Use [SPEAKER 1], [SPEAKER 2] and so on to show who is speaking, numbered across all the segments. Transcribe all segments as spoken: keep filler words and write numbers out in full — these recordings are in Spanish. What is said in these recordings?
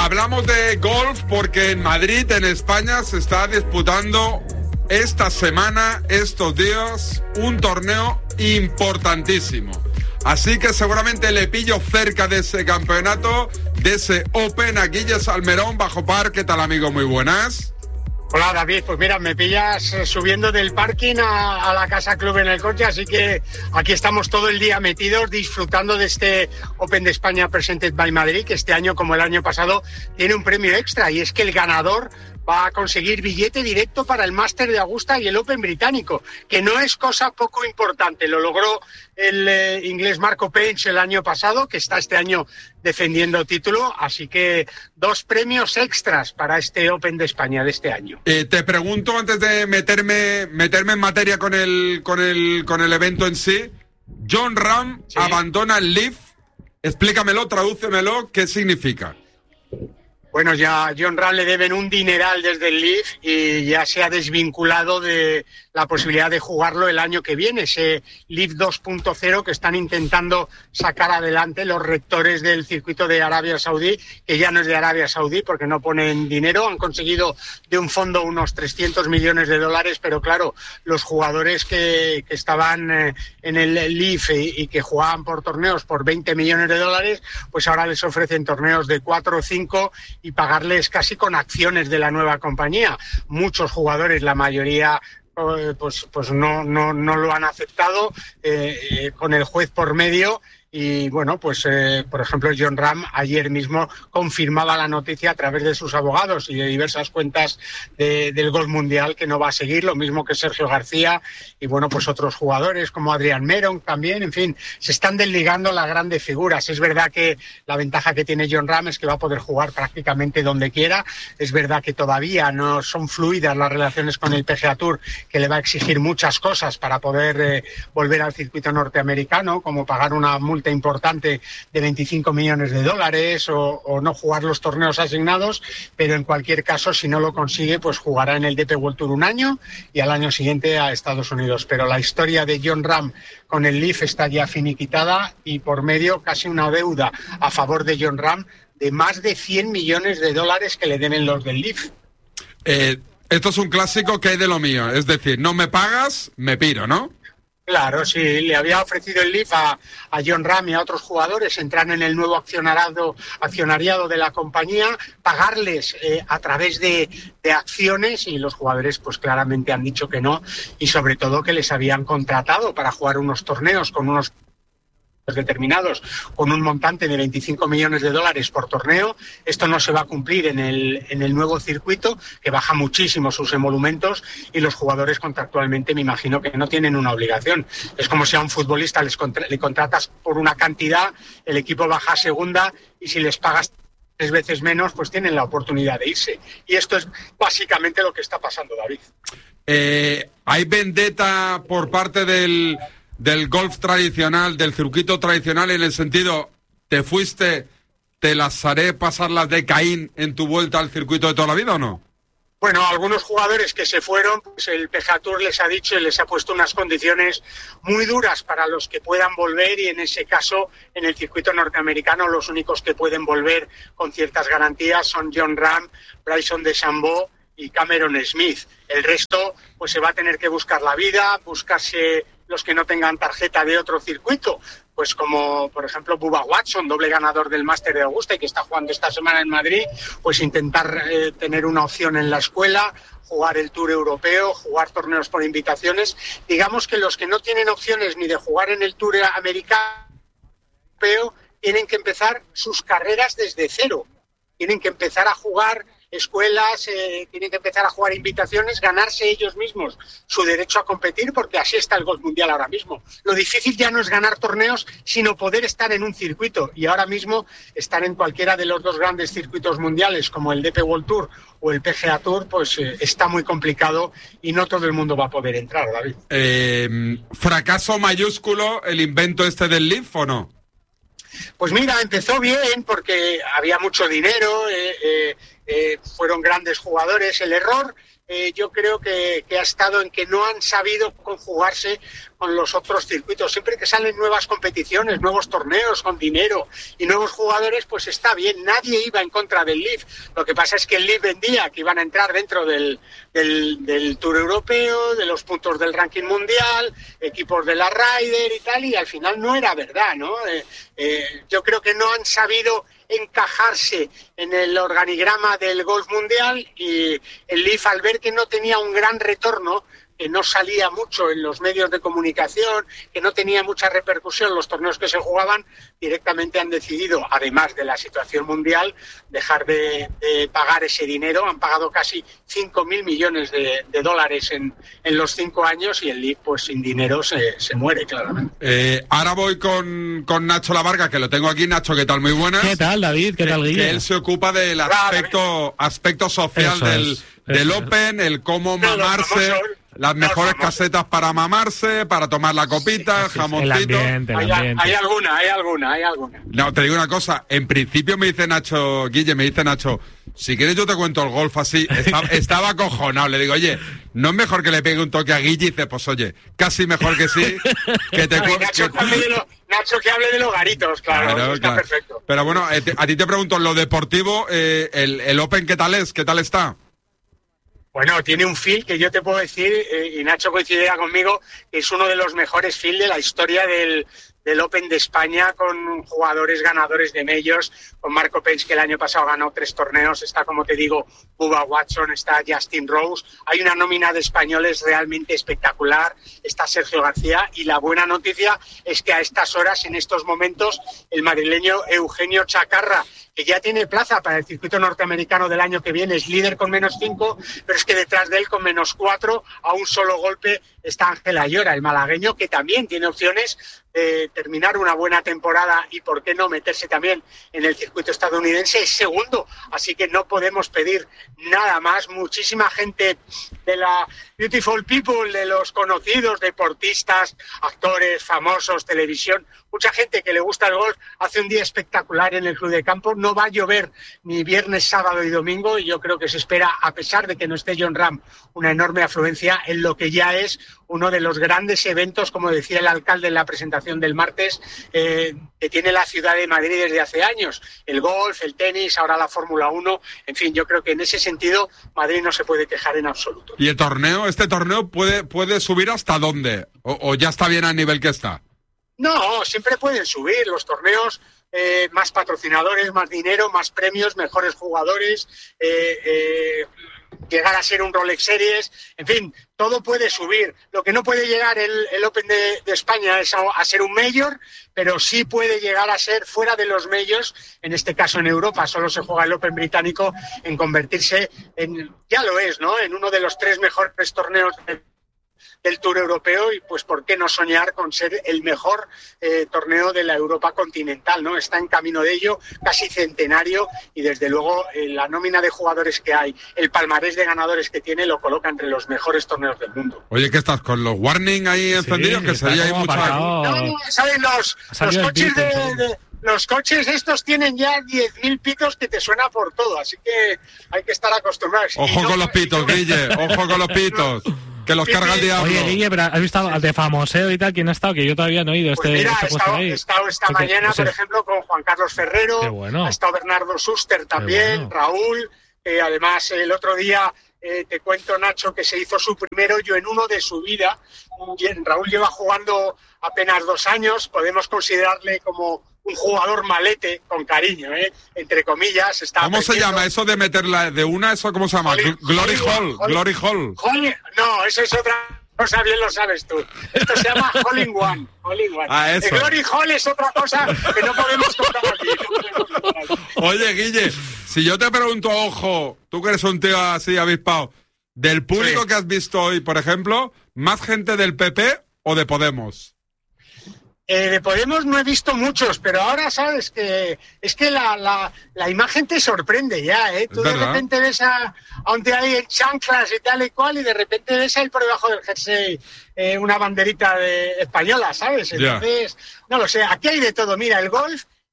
[SPEAKER 1] hablamos de golf porque en Madrid, en España, se está disputando esta semana, estos días, un torneo importantísimo. Así que seguramente le pillo cerca de ese campeonato, de ese Open, a Guille Salmerón, Bajo Par. ¿Qué tal, amigo? Muy buenas.
[SPEAKER 2] Hola, David. Pues mira, me pillas subiendo del parking a, a la Casa Club en el coche, así que aquí estamos todo el día metidos disfrutando de este Open de España Presented by Madrid, que este año, como el año pasado, tiene un premio extra, y es que el ganador va a conseguir billete directo para el Máster de Augusta y el Open británico, que no es cosa poco importante. Lo logró el eh, inglés Marco Page el año pasado, que está este año defendiendo título, así que dos premios extras para este Open de España de este año.
[SPEAKER 1] Eh, te pregunto, antes de meterme meterme en materia con el con el con el evento en sí, Jon Rahm ¿Sí? abandona el L I V. Explícamelo, tradúcemelo, ¿qué significa?
[SPEAKER 2] Bueno, ya Jon Rahm le deben un dineral desde el L I V y ya se ha desvinculado de la posibilidad de jugarlo el año que viene, ese L I V dos punto cero que están intentando sacar adelante los rectores del circuito de Arabia Saudí, que ya no es de Arabia Saudí porque no ponen dinero. Han conseguido de un fondo unos trescientos millones de dólares, pero claro, los jugadores que, que estaban eh, en el L I V y, y que jugaban por torneos por veinte millones de dólares, pues ahora les ofrecen torneos de cuatro o cinco y pagarles casi con acciones de la nueva compañía. Muchos jugadores, la mayoría pues pues no no no lo han aceptado, eh, eh, con el juez por medio. Y bueno, pues eh, por ejemplo, Jon Rahm ayer mismo confirmaba la noticia a través de sus abogados y de diversas cuentas de, del golf mundial que no va a seguir, lo mismo que Sergio García y bueno, pues otros jugadores como Adrián Meron también. En fin, se están desligando las grandes figuras. Es verdad que la ventaja que tiene Jon Rahm es que va a poder jugar prácticamente donde quiera. Es verdad que todavía no son fluidas las relaciones con el P G A Tour, que le va a exigir muchas cosas para poder eh, volver al circuito norteamericano, como pagar una multa importante de veinticinco millones de dólares o, o no jugar los torneos asignados, pero en cualquier caso, si no lo consigue, pues jugará en el D P World Tour un año y al año siguiente a Estados Unidos. Pero la historia de Jon Rahm con el L I V está ya finiquitada y por medio casi una deuda a favor de Jon Rahm de más de cien millones de dólares que le deben los del L I V.
[SPEAKER 1] Eh, esto es un clásico que hay de lo mío, es decir, no me pagas, me piro, ¿no?
[SPEAKER 2] Claro, sí, le había ofrecido el L I V a, a Jon Rahm y a otros jugadores entrar en el nuevo accionariado, accionariado de la compañía, pagarles eh, a través de, de acciones, y los jugadores pues claramente han dicho que no, y sobre todo que les habían contratado para jugar unos torneos con unos determinados con un montante de veinticinco millones de dólares por torneo. Esto no se va a cumplir en el, en el nuevo circuito, que baja muchísimo sus emolumentos, y los jugadores contractualmente me imagino que no tienen una obligación. Es como si a un futbolista les contra- le contratas por una cantidad, el equipo baja a segunda y si les pagas tres veces menos, pues tienen la oportunidad de irse. Y esto es básicamente lo que está pasando, David.
[SPEAKER 1] Eh, ¿Hay vendetta por parte del... del golf tradicional, del circuito tradicional, en el sentido, te fuiste, te las haré pasar las de Caín en tu vuelta al circuito de toda la vida, o no?
[SPEAKER 2] Bueno, algunos jugadores que se fueron, pues el P G A Tour les ha dicho y les ha puesto unas condiciones muy duras para los que puedan volver, y en ese caso, en el circuito norteamericano, los únicos que pueden volver con ciertas garantías son Jon Rahm, Bryson DeChambeau y Cameron Smith. El resto, pues se va a tener que buscar la vida, buscarse los que no tengan tarjeta de otro circuito, pues como por ejemplo Bubba Watson, doble ganador del Máster de Augusta y que está jugando esta semana en Madrid, pues intentar eh, tener una opción en la escuela, jugar el Tour Europeo, jugar torneos por invitaciones. Digamos que los que no tienen opciones ni de jugar en el Tour Americano Europeo tienen que empezar sus carreras desde cero, tienen que empezar a jugar escuelas, eh, tienen que empezar a jugar invitaciones, ganarse ellos mismos su derecho a competir, porque así está el golf mundial ahora mismo. Lo difícil ya no es ganar torneos, sino poder estar en un circuito, y ahora mismo estar en cualquiera de los dos grandes circuitos mundiales, como el D P World Tour o el P G A Tour, pues eh, está muy complicado y no todo el mundo va a poder entrar, David.
[SPEAKER 1] Eh, ¿Fracaso mayúsculo el invento este del L I V o no?
[SPEAKER 2] Pues mira, empezó bien porque había mucho dinero, eh, eh, eh, fueron grandes jugadores. El error eh, yo creo que, que ha estado en que no han sabido conjugarse con los otros circuitos. Siempre que salen nuevas competiciones, nuevos torneos con dinero y nuevos jugadores, pues está bien. Nadie iba en contra del L I F. Lo que pasa es que el L I F vendía que iban a entrar dentro del, del, del Tour Europeo, de los puntos del ranking mundial, equipos de la Ryder y tal, y al final no era verdad, ¿no? Eh, eh, yo creo que no han sabido encajarse en el organigrama del golf mundial, y el L I F, al ver que no tenía un gran retorno, que no salía mucho en los medios de comunicación, que no tenía mucha repercusión en los torneos que se jugaban, directamente han decidido, además de la situación mundial, dejar de, de pagar ese dinero. Han pagado casi cinco mil millones de, de dólares en, en los cinco años, y el L I F, pues sin dinero se, se muere, claramente.
[SPEAKER 1] Eh, ahora voy con, con Nacho Lavarga, que lo tengo aquí. Nacho, ¿qué tal? Muy buenas.
[SPEAKER 3] ¿Qué tal, David? ¿Qué tal, Guille?
[SPEAKER 1] Que él se ocupa del aspecto, aspecto social
[SPEAKER 3] Eso
[SPEAKER 1] del,
[SPEAKER 3] es,
[SPEAKER 1] del
[SPEAKER 3] eso
[SPEAKER 1] Open, el cómo mamarse, las mejores casetas para mamarse, para tomar la copita, el jamoncito.
[SPEAKER 3] El ambiente, el
[SPEAKER 2] hay,
[SPEAKER 3] ambiente.
[SPEAKER 2] hay alguna, hay alguna, hay alguna.
[SPEAKER 1] No, te digo una cosa, en principio me dice Nacho, Guille, me dice Nacho, si quieres yo te cuento el golf así. Estaba, estaba acojonado, le digo, oye, ¿no es mejor que le pegue un toque a Guille? Y dice, pues oye, casi mejor que sí, que te
[SPEAKER 2] Ay, Nacho, que hable de lo, Nacho, que hable de los garitos, claro,
[SPEAKER 1] Claro,
[SPEAKER 2] está
[SPEAKER 1] claro.
[SPEAKER 2] perfecto.
[SPEAKER 1] Pero bueno, eh, te- a ti te pregunto, en lo deportivo, eh, el, el Open, ¿qué tal es? ¿Qué tal está?
[SPEAKER 2] Bueno, tiene un feel que yo te puedo decir, eh, y Nacho coincidirá conmigo, que es uno de los mejores feel de la historia del, del Open de España, con jugadores ganadores de majors, con Marco Page, que el año pasado ganó tres torneos, está, como te digo, Bubba Watson, está Justin Rose, hay una nómina de españoles realmente espectacular, está Sergio García, y la buena noticia es que a estas horas, en estos momentos, el madrileño Eugenio Chacarra, que ya tiene plaza para el circuito norteamericano del año que viene, es líder con menos cinco, pero es que detrás de él, con menos cuatro, a un solo golpe, está Ángel Ayora, el malagueño, que también tiene opciones de terminar una buena temporada y, por qué no, meterse también en el circuito estadounidense. Es segundo, así que no podemos pedir nada más. Muchísima gente de la Beautiful People, de los conocidos, deportistas, actores, famosos, televisión, mucha gente que le gusta el golf, hace un día espectacular en el Club de Campo. No va a llover ni viernes, sábado y domingo, y yo creo que se espera, a pesar de que no esté Jon Rahm, una enorme afluencia en lo que ya es uno de los grandes eventos, como decía el alcalde en la presentación del martes, eh, que tiene la ciudad de Madrid desde hace años. El golf, el tenis, ahora la Fórmula uno, en fin, yo creo que en ese sentido Madrid no se puede quejar en absoluto.
[SPEAKER 1] ¿Y el torneo, este torneo puede, puede subir hasta dónde? ¿O, o ya está bien al nivel que está?
[SPEAKER 2] No, siempre pueden subir los torneos, eh, más patrocinadores, más dinero, más premios, mejores jugadores, eh, eh, llegar a ser un Rolex Series, en fin, todo puede subir. Lo que no puede llegar el, el Open de, de España es a, a ser un Major, pero sí puede llegar a ser, fuera de los Majors, en este caso en Europa, solo se juega el Open británico, en convertirse en, ya lo es, ¿no?, en uno de los tres mejores torneos de del Tour Europeo, y pues por qué no soñar con ser el mejor eh, torneo de la Europa continental, ¿no? Está en camino de ello, casi centenario, y desde luego eh, la nómina de jugadores que hay, el palmarés de ganadores que tiene, lo coloca entre los mejores torneos del mundo.
[SPEAKER 1] Oye, ¿qué estás con los warning ahí encendidos? Que sería ahí mucho...
[SPEAKER 2] No, ¿sabes? Los, los coches de, de los coches estos tienen ya diez mil pitos que te suena por todo, así que hay que estar acostumbrados.
[SPEAKER 1] Ojo
[SPEAKER 2] no,
[SPEAKER 1] con los pitos, no... Guille, ojo con los pitos. Que los carga el diablo.
[SPEAKER 3] Oye, Guille, pero ¿has visto de famoseo y tal? ¿Quién ha estado? Que yo todavía no he ido.
[SPEAKER 2] Pues
[SPEAKER 3] este,
[SPEAKER 2] mira,
[SPEAKER 3] este
[SPEAKER 2] he estado, he estado esta Porque, mañana, o sea, por ejemplo, con Juan Carlos Ferrero,
[SPEAKER 3] qué bueno.
[SPEAKER 2] Ha estado Bernardo Suster también, bueno. Raúl, eh, además el otro día eh, te cuento, Nacho, que se hizo su primer hoyo en uno de su vida. Raúl lleva jugando apenas dos años, podemos considerarle como un jugador malete, con cariño, ¿eh? Entre comillas. Está
[SPEAKER 1] ¿Cómo se llama eso de meterla de una? ¿Eso cómo se llama? Holly, Glory Hall. Holly, Glory Hall.
[SPEAKER 2] Holly, no, eso es otra cosa, bien lo sabes tú. Esto se llama Hole in One. Hole in One.
[SPEAKER 1] Ah, eso.
[SPEAKER 2] El Glory Hall es otra cosa que no podemos contar aquí. No podemos contar aquí.
[SPEAKER 1] Oye, Guille, si yo te pregunto, ojo, tú que eres un tío así avispado, del público sí. que has visto hoy, por ejemplo, ¿más gente del P P o de Podemos?
[SPEAKER 2] Eh, de Podemos no he visto muchos, pero ahora sabes que es que la, la, la imagen te sorprende ya, ¿eh? Tú de repente ves a, a un tío ahí en chanclas y tal y cual, y de repente ves ahí por debajo del jersey eh, una banderita de española, ¿sabes? Entonces, yeah. no lo sé, aquí hay de todo. Mira, el golf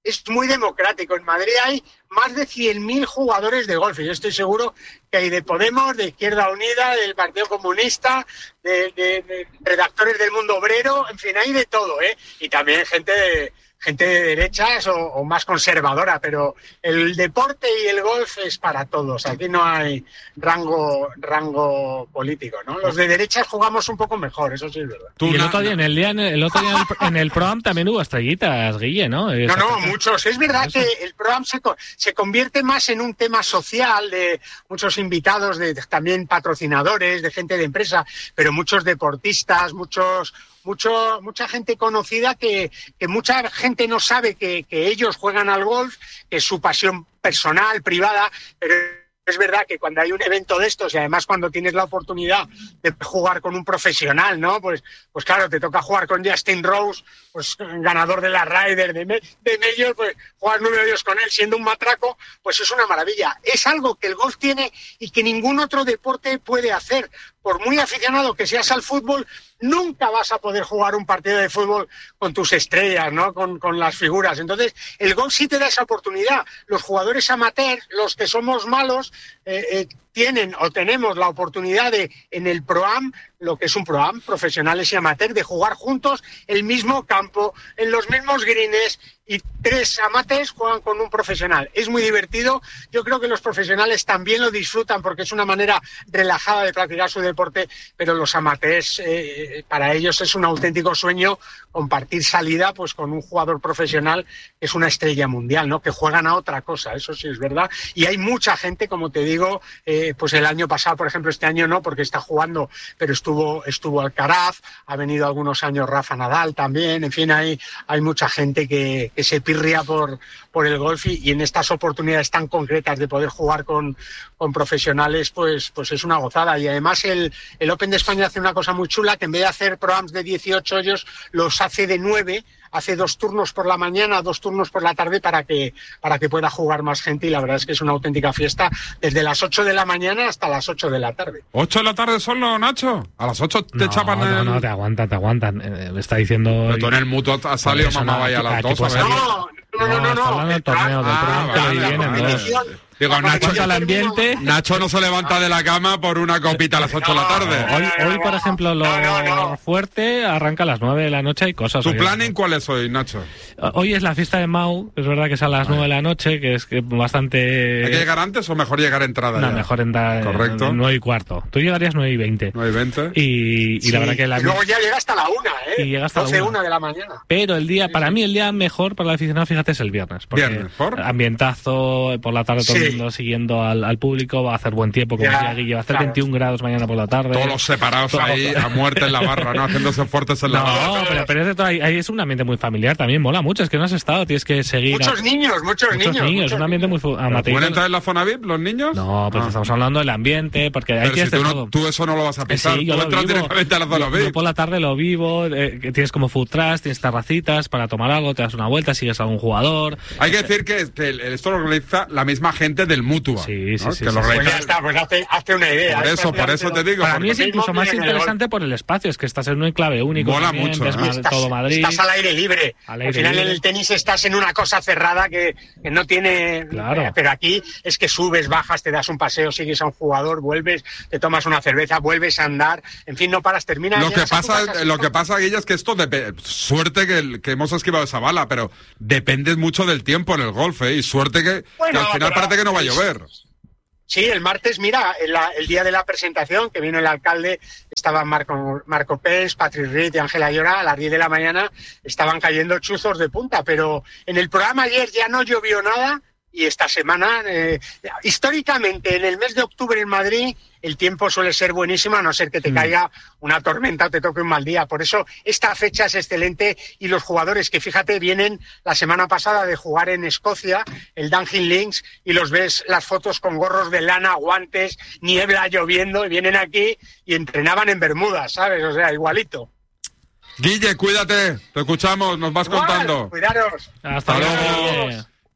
[SPEAKER 2] es muy democrático. En Madrid hay más de cien mil jugadores de golf y yo estoy seguro que hay de Podemos, de Izquierda Unida, del Partido Comunista, de, de, de redactores del Mundo Obrero, en fin, hay de todo, ¿eh? Y también gente de... gente de derechas o, o más conservadora, pero el deporte y el golf es para todos. Aquí no hay rango rango político, ¿no? Los de derechas jugamos un poco mejor, eso sí es verdad.
[SPEAKER 3] Y el otro día en el día el otro día en el, en el Pro-Am también hubo estrellitas, Guille, ¿no?
[SPEAKER 2] No, no, muchos. Es verdad que el Pro-Am se, se convierte más en un tema social de muchos invitados, de también patrocinadores, de gente de empresa, pero muchos deportistas, muchos Mucho, mucha gente conocida que, que mucha gente no sabe que, que ellos juegan al golf, que es su pasión personal, privada, pero es verdad que cuando hay un evento de estos y además cuando tienes la oportunidad de jugar con un profesional, ¿no? Pues, pues claro, te toca jugar con Justin Rose, pues ganador de la Ryder, de, me, de Major, pues jugar nueve hoyos con él siendo un matraco, pues es una maravilla. Es algo que el golf tiene y que ningún otro deporte puede hacer. Por muy aficionado que seas al fútbol, nunca vas a poder jugar un partido de fútbol con tus estrellas, ¿no? Con, con las figuras. Entonces, el golf sí te da esa oportunidad. Los jugadores amateurs, los que somos malos, eh, eh, tienen o tenemos la oportunidad de, en el Pro-Am, lo que es un Pro-Am, profesionales y amateurs, de jugar juntos el mismo campo, en los mismos greens, y tres amateurs juegan con un profesional. Es muy divertido. Yo creo que los profesionales también lo disfrutan porque es una manera relajada de practicar su deporte, pero los amateurs, eh, para ellos es un auténtico sueño compartir salida pues con un jugador profesional que es una estrella mundial, ¿no? Que juegan a otra cosa, eso sí es verdad. Y hay mucha gente, como te digo, eh, pues el año pasado, por ejemplo, este año no, porque está jugando, pero estuvo estuvo Alcaraz, ha venido algunos años Rafa Nadal también, en fin, hay, hay mucha gente que, que se pirria por, por el golf y, y en estas oportunidades tan concretas de poder jugar con, con profesionales, pues, pues es una gozada. Y además el, el Open de España hace una cosa muy chula, que en vez de hacer Pro-Ams de dieciocho hoyos, los hace de nueve, hace dos turnos por la mañana, dos turnos por la tarde para que, para que pueda jugar más gente, y la verdad es que es una auténtica fiesta desde las ocho de la mañana hasta las ocho de la tarde.
[SPEAKER 1] ¿ocho de la tarde solo, Nacho? ¿A las ocho te
[SPEAKER 3] no,
[SPEAKER 1] chapan
[SPEAKER 3] no,
[SPEAKER 1] el...?
[SPEAKER 3] No, te aguantan, te aguantan. Eh, me está diciendo...
[SPEAKER 1] Pero tú en el mutuo has salido, mamá, vaya a las dos, a ver.
[SPEAKER 2] No, no, no, no.
[SPEAKER 3] Está hablando del torneo, del
[SPEAKER 1] ah,
[SPEAKER 3] torneo
[SPEAKER 1] vale,
[SPEAKER 3] que viene,
[SPEAKER 1] vale.
[SPEAKER 3] ¿no?
[SPEAKER 1] Digo, Nacho,
[SPEAKER 3] al ambiente.
[SPEAKER 1] Nacho no se levanta de la cama por una copita a las ocho de la tarde.
[SPEAKER 3] Hoy, hoy, por ejemplo, lo
[SPEAKER 2] no, no, no.
[SPEAKER 3] fuerte arranca a las nueve de la noche y cosas.
[SPEAKER 1] ¿Tu
[SPEAKER 3] hoy,
[SPEAKER 1] planning
[SPEAKER 3] ¿no?
[SPEAKER 1] cuál es hoy, Nacho?
[SPEAKER 3] Hoy es la fiesta de Mau, es verdad que es a las nueve de la noche, que es que bastante...
[SPEAKER 1] ¿Hay que llegar antes o mejor llegar a entrada?
[SPEAKER 3] No,
[SPEAKER 1] ya?
[SPEAKER 3] mejor entrar
[SPEAKER 1] Correcto.
[SPEAKER 3] nueve y cuarto. Tú llegarías nueve y veinte.
[SPEAKER 1] nueve y veinte.
[SPEAKER 3] Y, y
[SPEAKER 2] Sí,
[SPEAKER 3] la verdad que la...
[SPEAKER 2] y luego ya llega hasta la una, ¿eh?
[SPEAKER 3] Y llega hasta la
[SPEAKER 2] doce,
[SPEAKER 3] una.
[SPEAKER 2] una de la mañana.
[SPEAKER 3] Pero el día,
[SPEAKER 2] Sí,
[SPEAKER 3] para
[SPEAKER 2] sí.
[SPEAKER 3] mí el día mejor para el aficionado, fíjate, es el viernes. Porque
[SPEAKER 1] Viernes, ¿por?
[SPEAKER 3] ambientazo, por la tarde todo el
[SPEAKER 2] Sí.
[SPEAKER 3] mundo siguiendo al, al público, va a hacer buen tiempo, como
[SPEAKER 2] Ya,
[SPEAKER 3] decía Guille, va a hacer
[SPEAKER 2] claro.
[SPEAKER 3] veintiún grados mañana por la tarde.
[SPEAKER 1] Todos los separados
[SPEAKER 3] Todo-
[SPEAKER 1] ahí a muerte en la barra, ¿no? Haciéndose fuertes en la
[SPEAKER 3] No,
[SPEAKER 1] barra.
[SPEAKER 3] pero, pero es, de todo, ahí, ahí es un ambiente muy familiar, también mola mucho, es que no has estado, tienes que seguir...
[SPEAKER 2] Muchos
[SPEAKER 3] a,
[SPEAKER 2] niños, muchos,
[SPEAKER 3] muchos
[SPEAKER 2] niños.
[SPEAKER 3] niños,
[SPEAKER 2] muchos
[SPEAKER 3] un ambiente muy fu- amateur.
[SPEAKER 1] ¿Pueden entrar en la zona V I P los niños?
[SPEAKER 3] No, pues
[SPEAKER 1] Ah.
[SPEAKER 3] estamos hablando del ambiente, porque hay
[SPEAKER 1] Pero
[SPEAKER 3] tienes
[SPEAKER 1] si
[SPEAKER 3] de
[SPEAKER 1] tú,
[SPEAKER 3] todo.
[SPEAKER 1] no, tú eso no lo vas a
[SPEAKER 3] Eh,
[SPEAKER 1] pisar,
[SPEAKER 3] sí, yo
[SPEAKER 1] tú
[SPEAKER 3] lo
[SPEAKER 1] entras
[SPEAKER 3] vivo.
[SPEAKER 1] directamente a la zona
[SPEAKER 3] Yo-
[SPEAKER 1] V I
[SPEAKER 3] yo
[SPEAKER 1] P.
[SPEAKER 3] por la tarde lo vivo, eh, que tienes como food trucks, tienes terracitas para tomar algo, te das una vuelta, sigues a algún jugador.
[SPEAKER 1] Hay que decir que, que el- esto lo organiza la misma gente del Mutua.
[SPEAKER 3] Sí, sí,
[SPEAKER 1] ¿no?
[SPEAKER 3] sí,
[SPEAKER 1] Que
[SPEAKER 3] sí,
[SPEAKER 1] lo
[SPEAKER 3] sí.
[SPEAKER 2] Pues
[SPEAKER 1] organiza-
[SPEAKER 2] ya está, pues hazte, hazte una idea.
[SPEAKER 1] Por
[SPEAKER 2] ¿eh?
[SPEAKER 1] eso, por eso te digo.
[SPEAKER 3] Para
[SPEAKER 1] porque-
[SPEAKER 3] mí es incluso más
[SPEAKER 2] Mismo
[SPEAKER 3] interesante por el espacio, es que estás en un enclave único.
[SPEAKER 1] Mola
[SPEAKER 3] también,
[SPEAKER 1] mucho,
[SPEAKER 3] ves
[SPEAKER 1] ¿eh?
[SPEAKER 3] ma-
[SPEAKER 2] Estás,
[SPEAKER 3] todo Madrid.
[SPEAKER 2] estás al aire libre.
[SPEAKER 3] Al
[SPEAKER 2] Al,
[SPEAKER 3] aire
[SPEAKER 2] final
[SPEAKER 3] libre.
[SPEAKER 2] en el tenis estás en una cosa cerrada que, que no tiene...
[SPEAKER 3] Claro.
[SPEAKER 2] Pero aquí es que subes, bajas, te das un paseo, sigues a un jugador, vuelves, te tomas una cerveza, vuelves a andar, en fin, no paras, terminas...
[SPEAKER 1] Lo que
[SPEAKER 2] llegas a tu
[SPEAKER 1] pasa,
[SPEAKER 2] casa,
[SPEAKER 1] lo que pasa, Guilla, es que esto depende. Suerte que, el- que hemos esquivado esa bala, pero depende mucho del tiempo en el golf, ¿eh? Y suerte que,
[SPEAKER 2] Bueno,
[SPEAKER 1] que al final
[SPEAKER 2] pero-
[SPEAKER 1] parece que no va a llover.
[SPEAKER 2] Sí, el martes, mira, el, el día de la presentación, que vino el alcalde, estaban Marco, Marco Pérez, Patrick Reed y Ángela Llora, a las diez de la mañana estaban cayendo chuzos de punta, pero en el programa ayer ya no llovió nada y esta semana, eh, históricamente, en el mes de octubre en Madrid, el tiempo suele ser buenísimo, a no ser que te caiga una tormenta o te toque un mal día. Por eso esta fecha es excelente y los jugadores que, fíjate, vienen la semana pasada de jugar en Escocia, el Dunhill Links, y los ves las fotos con gorros de lana, guantes, niebla, lloviendo, y vienen aquí y entrenaban en Bermudas, ¿sabes? O sea, igualito.
[SPEAKER 1] Guille, cuídate, te escuchamos, nos vas
[SPEAKER 2] Igual,
[SPEAKER 1] contando.
[SPEAKER 2] Cuidaros.
[SPEAKER 3] Hasta
[SPEAKER 1] Hasta
[SPEAKER 3] luego.
[SPEAKER 1] luego.
[SPEAKER 3] Guille.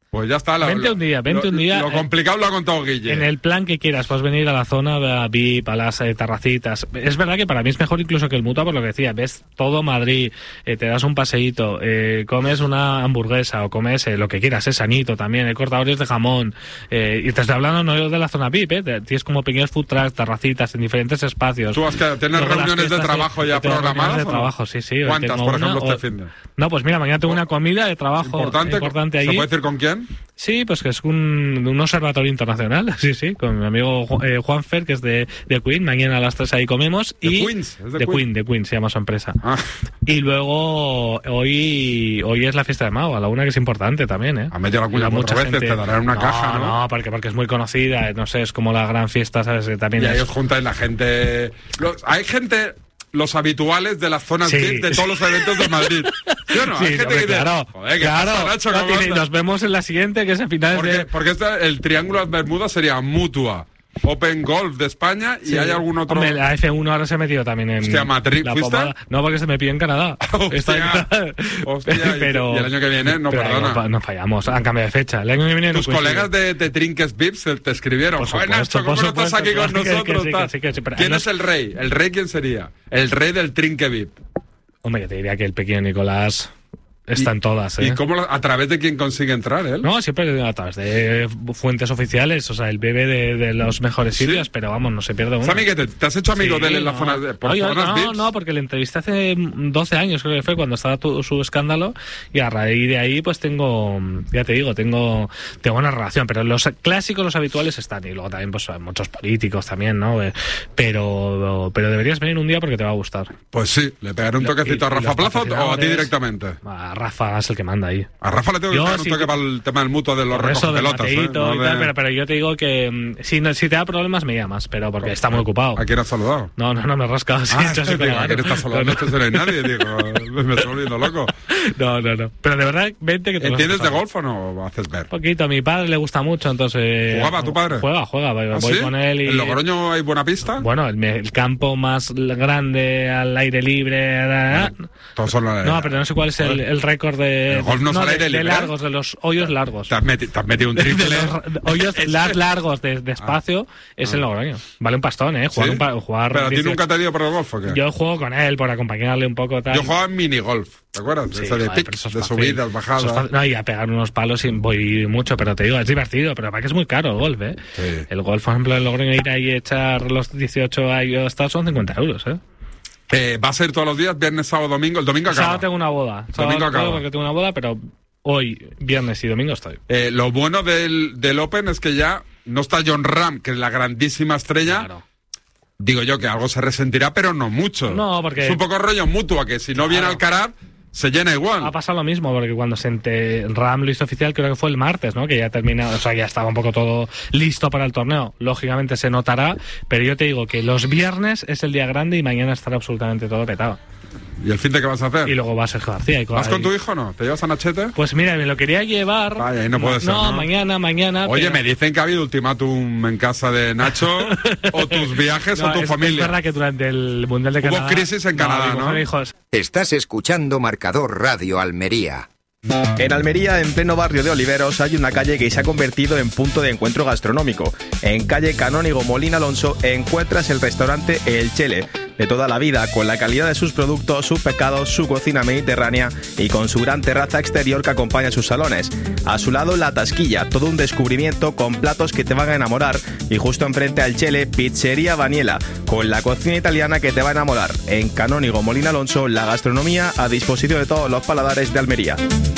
[SPEAKER 1] Pues ya está. La,
[SPEAKER 3] vente un día, vente
[SPEAKER 1] lo,
[SPEAKER 3] un día.
[SPEAKER 1] Lo complicado lo ha contado Guille.
[SPEAKER 3] En el plan que quieras, puedes venir a la zona de V I P, a las eh, terracitas. Es verdad que para mí es mejor incluso que el Mutua, por lo que decía. Ves todo Madrid, eh, te das un paseíto, eh, comes una hamburguesa o comes eh, lo que quieras, es sanito también, hay cortadores de jamón. Eh, y te estoy hablando no de la zona V I P, eh, tienes como pequeños food trucks, terracitas en diferentes espacios.
[SPEAKER 1] ¿Tú has que tienes reuniones de trabajo ya programadas?
[SPEAKER 3] De trabajo, sí, sí.
[SPEAKER 1] ¿Cuántas, por ejemplo,
[SPEAKER 3] una,
[SPEAKER 1] este fin de?
[SPEAKER 3] No, pues mira, mañana tengo una comida de trabajo importante, importante allí.
[SPEAKER 1] ¿Se puede decir con quién?
[SPEAKER 3] Sí, pues que es un, un observatorio internacional, sí, sí, con mi amigo eh, Juan Fer, que es de, de Queen. Mañana a las tres ahí comemos.
[SPEAKER 1] ¿De
[SPEAKER 3] y
[SPEAKER 1] Queens? ¿Es de,
[SPEAKER 3] de
[SPEAKER 1] Queen?
[SPEAKER 3] Queen, de Queen se llama su empresa.
[SPEAKER 1] Ah.
[SPEAKER 3] Y luego hoy hoy es la fiesta de Mao, a la una, que es importante también, ¿eh?
[SPEAKER 1] A medio la cuña muchas veces, gente... te darán una
[SPEAKER 3] no,
[SPEAKER 1] caja, ¿no?
[SPEAKER 3] No, porque, porque es muy conocida, no sé, es como la gran fiesta, ¿sabes? También
[SPEAKER 1] y
[SPEAKER 3] es...
[SPEAKER 1] ahí os juntáis la gente... Los, hay gente... Los habituales de las zonas
[SPEAKER 3] sí,
[SPEAKER 1] V I P de todos los eventos de Madrid. ¿Sí o no?
[SPEAKER 3] Sí,
[SPEAKER 1] Hay gente
[SPEAKER 3] hombre,
[SPEAKER 1] que dice,
[SPEAKER 3] claro,
[SPEAKER 1] joder, ¿qué
[SPEAKER 3] claro,
[SPEAKER 1] pasa, Nacho?
[SPEAKER 3] no, tiene, nos vemos en la siguiente, que es a finales
[SPEAKER 1] porque,
[SPEAKER 3] de...
[SPEAKER 1] Porque este, el triángulo de Bermudas sería Mutua, Open Golf de España y sí. hay algún otro...
[SPEAKER 3] Hombre, la F uno ahora se ha metido también en...
[SPEAKER 1] Hostia, Madrid,
[SPEAKER 3] la
[SPEAKER 1] ¿fuiste?
[SPEAKER 3] pomada. No, porque se me pide en Canadá.
[SPEAKER 1] Hostia, hostia
[SPEAKER 3] pero,
[SPEAKER 1] y el año que viene, no, perdona.
[SPEAKER 3] No, no fallamos, han cambiado de fecha. El año que viene
[SPEAKER 1] Tus
[SPEAKER 3] no
[SPEAKER 1] colegas de, de Trinkets V I P te escribieron. Joder, Nacho, ¿cómo no estás aquí con nosotros? Que, que sí, que sí, pero, ¿quién no, es el rey? ¿El rey quién sería? El rey del Trinque V I P.
[SPEAKER 3] Hombre, yo te diría que el pequeño Nicolás... Está en todas, ¿eh?
[SPEAKER 1] ¿Y cómo, a través de quién consigue entrar él?
[SPEAKER 3] No, siempre a través de fuentes oficiales, o sea, él bebe de, de los mejores
[SPEAKER 1] ¿Sí?
[SPEAKER 3] sitios, pero vamos, no se pierde uno.
[SPEAKER 1] Sammy, ¿te, ¿te has hecho amigo sí, de él en la
[SPEAKER 3] no.
[SPEAKER 1] zona de, por
[SPEAKER 3] no, yo,
[SPEAKER 1] zonas
[SPEAKER 3] no,
[SPEAKER 1] V I Ps?
[SPEAKER 3] No, porque le entrevisté hace doce años, creo que fue, cuando estaba tu, su escándalo, y a raíz de ahí, pues tengo, ya te digo, tengo, tengo una relación, pero los clásicos, los habituales están, y luego también, pues, muchos políticos también, ¿no? Pero, pero deberías venir un día porque te va a gustar.
[SPEAKER 1] Pues sí, le pegaré un toquecito y, a Rafa Plaza o a ti directamente.
[SPEAKER 3] A Rafa es el que manda ahí.
[SPEAKER 1] A Rafa le tengo que
[SPEAKER 3] yo,
[SPEAKER 1] dar un
[SPEAKER 3] si
[SPEAKER 1] toque
[SPEAKER 3] te...
[SPEAKER 1] para el tema del mutuo de los recoge pelotas, ¿eh? No
[SPEAKER 3] y
[SPEAKER 1] de...
[SPEAKER 3] tal, pero, pero yo te digo que si, no, si te da problemas me llamas, pero porque está muy ocupado.
[SPEAKER 1] ¿A quién has saludado?
[SPEAKER 3] No, no, no me rascas. Sí,
[SPEAKER 1] ah, sí, digo, ¿a quién estás saludando? No, no. no hay nadie, digo, me estoy volviendo loco.
[SPEAKER 3] No, no, no. Pero de verdad, vente que te
[SPEAKER 1] ¿Entiendes de golf o no haces ver?
[SPEAKER 3] Un poquito, a mi padre le gusta mucho, entonces...
[SPEAKER 1] ¿Jugaba tu padre?
[SPEAKER 3] Juega, juega, voy,
[SPEAKER 1] ¿Ah,
[SPEAKER 3] voy
[SPEAKER 1] sí?
[SPEAKER 3] con él y...
[SPEAKER 1] ¿En Logroño hay buena pista?
[SPEAKER 3] Bueno, el, el campo más grande, al aire libre...
[SPEAKER 1] Bueno, todos son la...
[SPEAKER 3] No, pero no sé cuál es el, el récord de...
[SPEAKER 1] El golf no, no es al aire
[SPEAKER 3] de,
[SPEAKER 1] libre.
[SPEAKER 3] De largos, de los hoyos largos.
[SPEAKER 1] Te has, meti, te has metido un triple.
[SPEAKER 3] De los hoyos lar, largos de, de espacio ah. es ah. el Logroño. Vale un pastón, ¿eh? Jugar,
[SPEAKER 1] ¿Sí?
[SPEAKER 3] un, jugar
[SPEAKER 1] ¿Pero a ti nunca te dio por el golf o qué?
[SPEAKER 3] Yo juego con él por acompañarle un poco tal.
[SPEAKER 1] Yo jugaba en minigolf, ¿te acuerdas?
[SPEAKER 3] Sí,
[SPEAKER 1] Ese de
[SPEAKER 3] joder,
[SPEAKER 1] pic, de subidas, bajadas.
[SPEAKER 3] No, y a pegar unos palos y voy mucho, pero te digo, es divertido, pero para que es muy caro el golf, ¿eh?
[SPEAKER 1] Sí.
[SPEAKER 3] El golf, por ejemplo, en Logroño ir ahí y echar los dieciocho años son cincuenta euros, ¿eh?
[SPEAKER 1] Eh, ¿Va a ser todos los días, viernes, sábado, domingo? El domingo acaba.
[SPEAKER 3] Sábado tengo una boda. Sábado
[SPEAKER 1] domingo acaba.
[SPEAKER 3] Porque tengo una boda, pero hoy, viernes y domingo estoy.
[SPEAKER 1] Eh, lo bueno del, del Open es que ya no está Jon Rahm, que es la grandísima estrella.
[SPEAKER 3] Claro.
[SPEAKER 1] Digo yo que algo se resentirá, pero no mucho.
[SPEAKER 3] No, porque...
[SPEAKER 1] Es un poco rollo Mutua, que si no claro. viene Alcaraz, se llena igual.
[SPEAKER 3] Ha pasado lo mismo, porque cuando se ente... Rahm lo hizo oficial, creo que fue el martes, ¿no? Que ya termina, o sea, ya estaba un poco todo listo para el torneo. Lógicamente se notará, pero yo te digo que los viernes es el día grande y mañana estará absolutamente todo petado.
[SPEAKER 1] ¿Y el fin de qué vas a hacer?
[SPEAKER 3] Y luego va Sergio García. Y
[SPEAKER 1] ¿Vas con tu hijo o no? ¿Te llevas a Nachete?
[SPEAKER 3] Pues mira, me lo quería llevar.
[SPEAKER 1] Vaya, ahí no puede ser,
[SPEAKER 3] No,
[SPEAKER 1] ¿no?
[SPEAKER 3] mañana, mañana.
[SPEAKER 1] Oye,
[SPEAKER 3] pero...
[SPEAKER 1] me dicen que ha habido ultimátum en casa de Nacho, o tus viajes,
[SPEAKER 3] no,
[SPEAKER 1] o tu
[SPEAKER 3] es,
[SPEAKER 1] familia.
[SPEAKER 3] Es verdad que durante el Mundial de
[SPEAKER 1] Hubo
[SPEAKER 3] Canadá...
[SPEAKER 1] Hubo crisis en Canadá, ¿no?
[SPEAKER 3] ¿no? Hijos...
[SPEAKER 4] Estás escuchando Marcador Radio Almería.
[SPEAKER 5] En Almería, en pleno barrio de Oliveros, hay una calle que se ha convertido en punto de encuentro gastronómico. En calle Canónigo Molina Alonso encuentras el restaurante El Chele, de toda la vida, con la calidad de sus productos, sus pescados, su cocina mediterránea y con su gran terraza exterior que acompaña sus salones. A su lado, La Tasquilla, todo un descubrimiento con platos que te van a enamorar. Y justo enfrente al Chele, Pizzería Baniela, con la cocina italiana que te va a enamorar. En Canónigo Molina Alonso, la gastronomía a disposición de todos los paladares de Almería.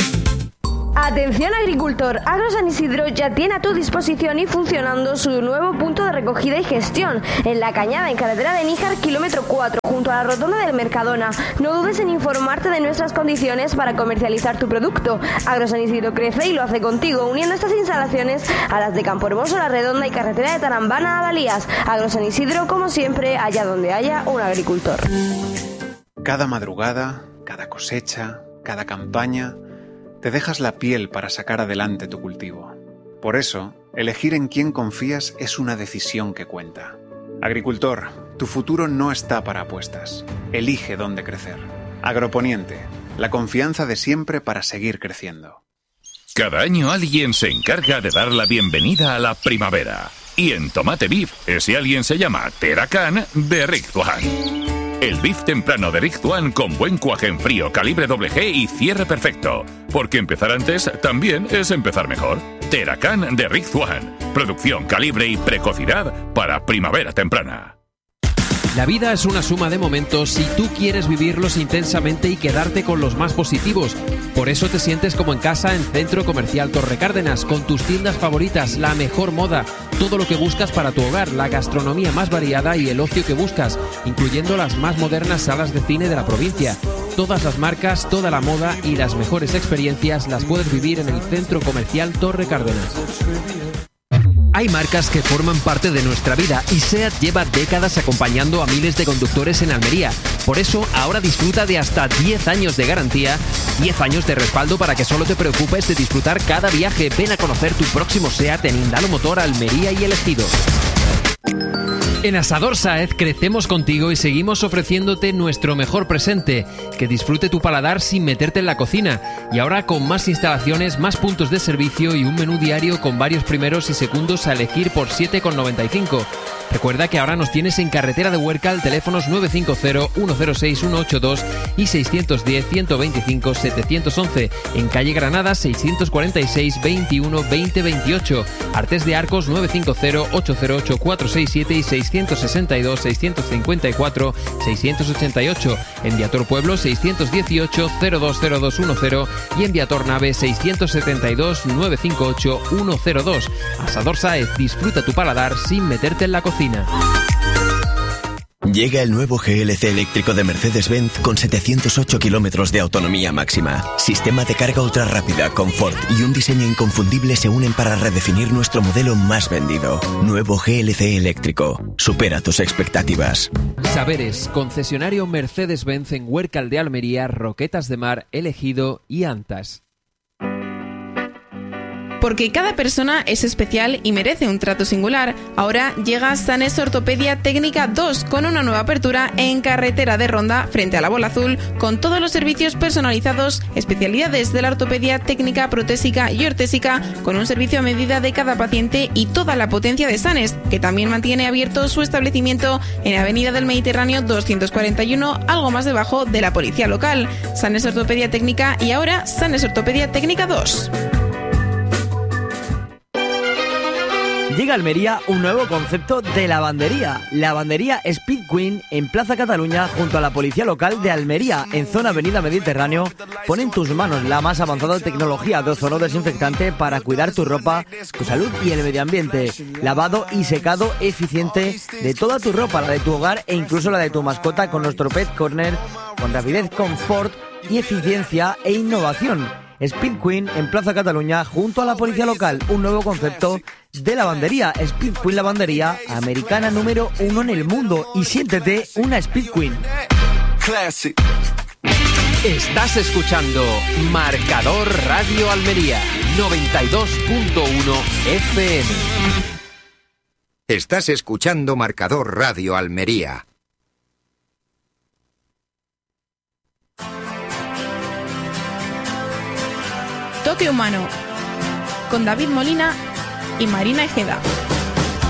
[SPEAKER 6] Atención agricultor, Agro San Isidro ya tiene a tu disposición y funcionando su nuevo punto de recogida y gestión en La Cañada, en carretera de Níjar, kilómetro cuatro, junto a la rotonda del Mercadona. No dudes en informarte de nuestras condiciones para comercializar tu producto. Agro San Isidro crece y lo hace contigo, uniendo estas instalaciones a las de Campo Hermoso, La Redonda y carretera de Tarambana a Dalías. Agro San Isidro, como siempre, allá donde haya un agricultor.
[SPEAKER 7] Cada madrugada, cada cosecha, cada campaña... te dejas la piel para sacar adelante tu cultivo. Por eso, elegir en quién confías es una decisión que cuenta. Agricultor, tu futuro no está para apuestas. Elige dónde crecer. Agroponiente, la confianza de siempre para seguir creciendo.
[SPEAKER 8] Cada año alguien se encarga de dar la bienvenida a la primavera. Y en Tomate Beef, ese alguien se llama Teracan de Rick Tuan. El beef temprano de Rick Tuan con buen cuaje en frío, calibre doble G y cierre perfecto. Porque empezar antes también es empezar mejor. Teracan de Rick Tuan. Producción, calibre y precocidad para primavera temprana.
[SPEAKER 9] La vida es una suma de momentos y tú quieres vivirlos intensamente y quedarte con los más positivos. Por eso te sientes como en casa en Centro Comercial Torre Cárdenas, con tus tiendas favoritas, la mejor moda, todo lo que buscas para tu hogar, la gastronomía más variada y el ocio que buscas, incluyendo las más modernas salas de cine de la provincia. Todas las marcas, toda la moda y las mejores experiencias las puedes vivir en el Centro Comercial Torre Cárdenas. Hay marcas que forman parte de nuestra vida y SEAT lleva décadas acompañando a miles de conductores en Almería. Por eso, ahora disfruta de hasta diez años de garantía, diez años de respaldo para que solo te preocupes de disfrutar cada viaje. Ven a conocer tu próximo SEAT en Indalo Motor, Almería y El Ejido. En Asador Sáez crecemos contigo y seguimos ofreciéndote nuestro mejor presente, que disfrute tu paladar sin meterte en la cocina. Y ahora con más instalaciones, más puntos de servicio y un menú diario con varios primeros y segundos a elegir por siete con noventa y cinco. Recuerda que ahora nos tienes en Carretera de Huércal, teléfonos nueve cinco cero, uno cero seis, uno ocho dos y seiscientos diez, ciento veinticinco, setecientos once. En calle Granada, seiscientos cuarenta y seis, veintiuno, veinte, veintiocho. Artes de Arcos, nueve cinco cero, ocho cero ocho, cuatro seis siete y seiscientos sesenta y dos, seiscientos cincuenta y cuatro, seiscientos ochenta y ocho. En Viator Pueblo, seiscientos dieciocho, cero dos cero dos uno cero y en Viator Nave, seiscientos setenta y dos, nueve cinco ocho, uno cero dos. Asador Sáez, disfruta tu paladar sin meterte en la cocina.
[SPEAKER 10] Llega el nuevo G L C eléctrico de Mercedes-Benz con setecientos ocho kilómetros de autonomía máxima. Sistema de carga ultra rápida, confort y un diseño inconfundible se unen para redefinir nuestro modelo más vendido. Nuevo G L C eléctrico. Supera tus expectativas.
[SPEAKER 9] Saberes, concesionario Mercedes-Benz en Huércal de Almería, Roquetas de Mar, El Ejido y Antas.
[SPEAKER 11] Porque cada persona es especial y merece un trato singular. Ahora llega Sanes Ortopedia Técnica dos con una nueva apertura en Carretera de Ronda frente a la Bola Azul, con todos los servicios personalizados, especialidades de la ortopedia técnica, protésica y ortésica, con un servicio a medida de cada paciente y toda la potencia de Sanes, que también mantiene abierto su establecimiento en Avenida del Mediterráneo doscientos cuarenta y uno, algo más debajo de la policía local. Sanes Ortopedia Técnica y ahora Sanes Ortopedia Técnica dos.
[SPEAKER 12] Llega a Almería un nuevo concepto de lavandería. Lavandería Speed Queen en Plaza Cataluña junto a la policía local de Almería, en zona Avenida Mediterráneo. Pone en tus manos la más avanzada tecnología de ozono desinfectante para cuidar tu ropa, tu salud y el medio ambiente. Lavado y secado eficiente de toda tu ropa, la de tu hogar e incluso la de tu mascota, con nuestro Pet Corner, con rapidez, confort y eficiencia e innovación. Speed Queen en Plaza Cataluña junto a la policía local, un nuevo concepto de lavandería. Speed Queen Lavandería, americana número uno en el mundo, y siéntete una Speed Queen.
[SPEAKER 9] Estás escuchando Marcador Radio Almería, noventa y dos punto uno F M.
[SPEAKER 4] Estás escuchando Marcador Radio Almería.
[SPEAKER 11] Toque Humano, con David Molina y Marina Ejeda.